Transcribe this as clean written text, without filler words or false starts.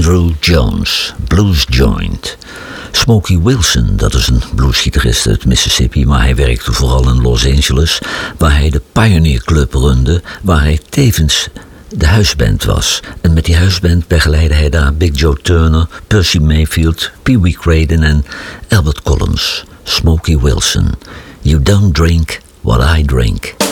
Andrew Jones, Blues Joint. Smokey Wilson, dat is een bluesgitarist uit Mississippi, maar hij werkte vooral in Los Angeles, waar hij de Pioneer Club runde, waar hij tevens de huisband was. En met die huisband begeleidde hij daar Big Joe Turner, Percy Mayfield, Pee Wee Craden en Albert Collins. Smokey Wilson, You Don't Drink What I Drink.